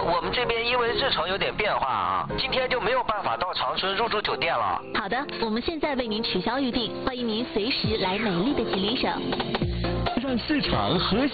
我们这边因为日程有点变化啊，今天就没有办法到长春入住酒店了。 好的，我们现在为您取消预定，欢迎您随时来美丽的吉林省。 让市场和